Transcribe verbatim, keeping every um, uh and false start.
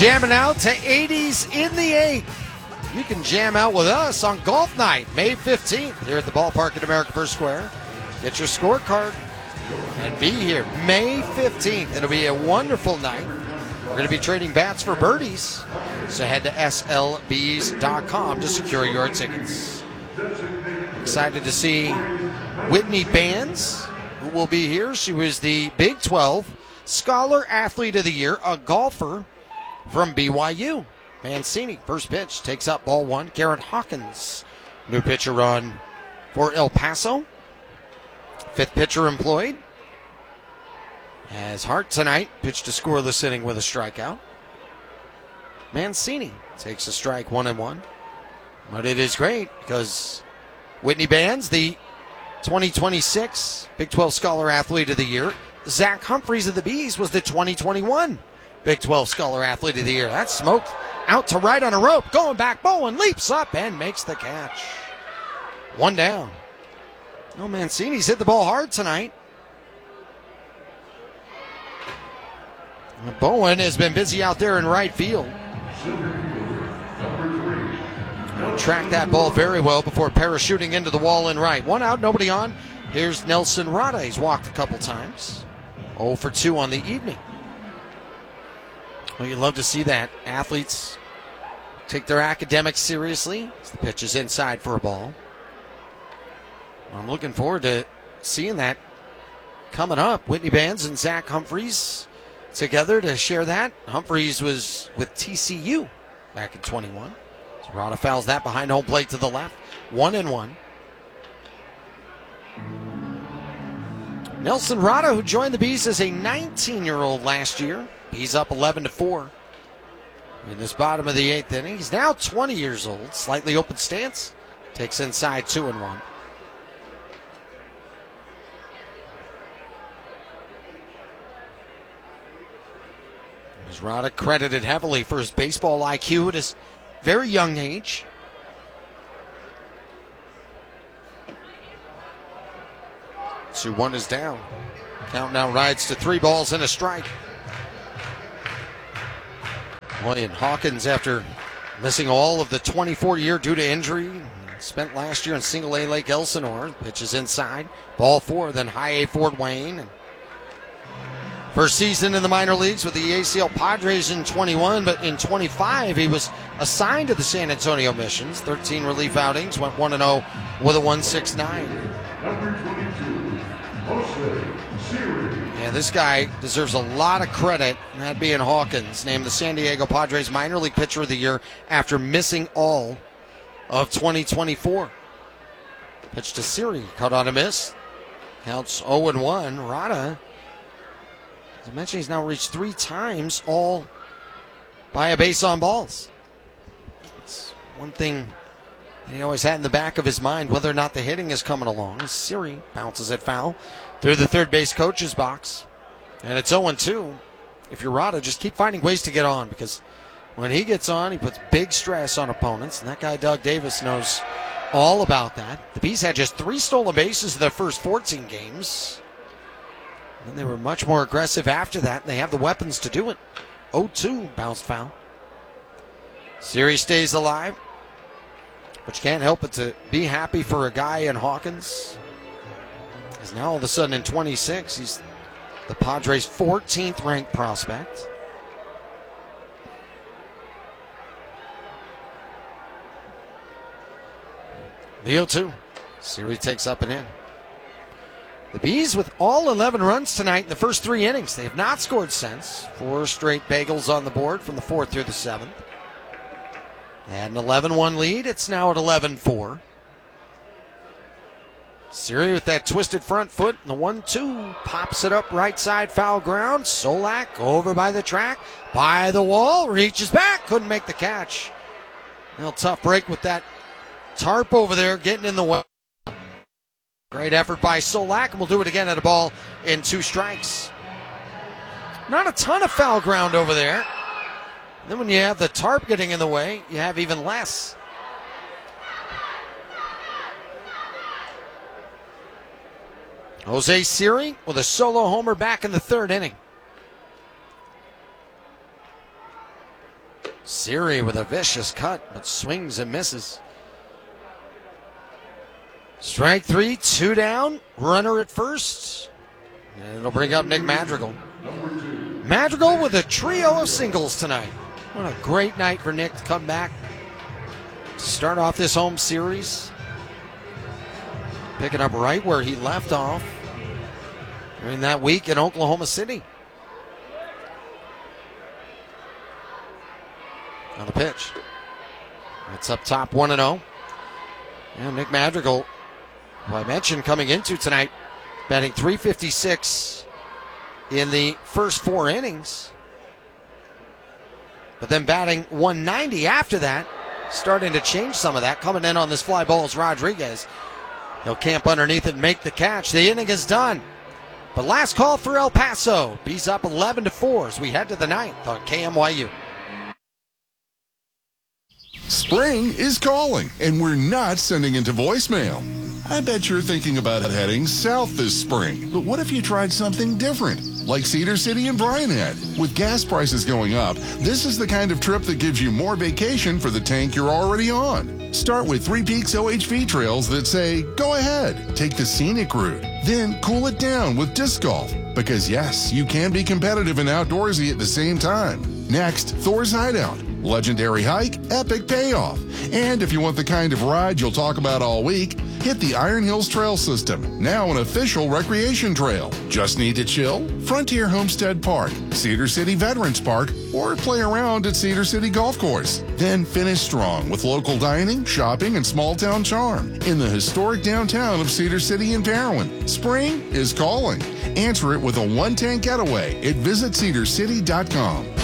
Jamming out to eighties in the eighth. You can jam out with us on Golf Night, May fifteenth, here at the ballpark at America First Square. Get your scorecard and be here May fifteenth. It'll be a wonderful night. We're going to be trading bats for birdies, so head to S L Bs dot com to secure your tickets. Excited to see Whitney Bands, who will be here. She was the Big twelve Scholar Athlete of the Year, a golfer from B Y U. Mancini, first pitch, takes up ball one. Garrett Hawkins, new pitcher on for El Paso. Fifth pitcher employed. As Hart tonight pitched a scoreless inning with a strikeout. Mancini takes a strike, one and one. But it is great because Whitney Bands, the twenty twenty-six Big twelve Scholar Athlete of the Year. Zach Humphreys of the Bees was the twenty twenty-one Big twelve Scholar Athlete of the Year. That's smoked out to right on a rope. Going back, Bowen leaps up and makes the catch. One down. Oh, Mancini's hit the ball hard tonight. Bowen has been busy out there in right field. Tracked that ball very well before parachuting into the wall in right. One out, nobody on. Here's Nelson Rada. He's walked a couple times. oh for two on the evening. Well, you'd love to see that. Athletes take their academics seriously. The pitch is inside for a ball. I'm looking forward to seeing that coming up. Whitney Bands and Zach Humphreys together to share that. Humphreys was with T C U back in twenty-one. So Rada fouls that behind home plate to the left. One and one. Nelson Rada, who joined the Bees as a nineteen-year-old last year. He's up eleven to four in this bottom of the eighth inning. He's now twenty years old. Slightly open stance. Takes inside two and one. Rada credited heavily for his baseball I Q at his very young age. So one is down. Count now rides to three balls and a strike. William Hawkins, after missing all of the twenty-four year due to injury, spent last year in single A Lake Elsinore. Pitches inside. Ball four, then high A Fort Wayne. First season in the minor leagues with the A C L Padres in twenty-one, but in twenty-five he was assigned to the San Antonio Missions. thirteen relief outings, went one and oh with a one point six nine. Yeah, this guy deserves a lot of credit, that being Hawkins, named the San Diego Padres minor league pitcher of the year after missing all of twenty twenty-four. Pitch to Siri, cut on a miss. Counts oh and one. Rada, as I mentioned, he's now reached three times, all by a base on balls. It's one thing that he always had in the back of his mind, whether or not the hitting is coming along. Siri bounces it foul through the third base coach's box. And it's oh and two. If you're Rada, just keep finding ways to get on, because when he gets on, he puts big stress on opponents. And that guy, Doug Davis, knows all about that. The Bees had just three stolen bases in their first fourteen games. And they were much more aggressive after that. They have the weapons to do it. oh two, bounced foul. Series stays alive. But you can't help but to be happy for a guy in Hawkins. Because now all of a sudden in twenty-six, he's the Padres' fourteenth ranked prospect. The oh two. Series takes up and in. The Bees with all eleven runs tonight in the first three innings. They have not scored since. Four straight bagels on the board from the fourth through the seventh. They had an eleven one lead. It's now at eleven four. Siri with that twisted front foot. And the one two pops it up right side foul ground. Solak over by the track, by the wall, reaches back. Couldn't make the catch. A little tough break with that tarp over there getting in the way. Great effort by Solak, and we'll do it again at a ball in two strikes. Not a ton of foul ground over there. And then when you have the tarp getting in the way, you have even less. Jose Siri with a solo homer back in the third inning. Siri with a vicious cut, but swings and misses. Strike three, two down, runner at first. And it'll bring up Nick Madrigal. Madrigal with a trio of singles tonight. What a great night for Nick to come back to start off this home series. Picking up right where he left off during that week in Oklahoma City. On the pitch. It's up top one and oh. And Nick Madrigal, who I mentioned coming into tonight, batting three fifty-six in the first four innings. But then batting one ninety after that, starting to change some of that. Coming in on this fly ball is Rodriguez. He'll camp underneath it and make the catch. The inning is done. But last call for El Paso. B's up eleven to four as we head to the ninth on K M Y U. Spring is calling, and we're not sending into voicemail. I bet you're thinking about heading south this spring, but what if you tried something different, like Cedar City and Bryan had? With gas prices going up, this is the kind of trip that gives you more vacation for the tank you're already on. Start with Three Peaks O H V trails that say, go ahead, take the scenic route, then cool it down with disc golf. Because yes, you can be competitive and outdoorsy at the same time. Next, Thor's Hideout. Legendary hike, epic payoff. And if you want the kind of ride you'll talk about all week, hit the Iron Hills Trail System, now an official recreation trail. Just need to chill? Frontier Homestead Park, Cedar City Veterans Park, or play around at Cedar City Golf Course. Then finish strong with local dining, shopping, and small town charm in the historic downtown of Cedar City and Parowan. Spring is calling. Answer it with a one-tank getaway at visit cedar city dot com.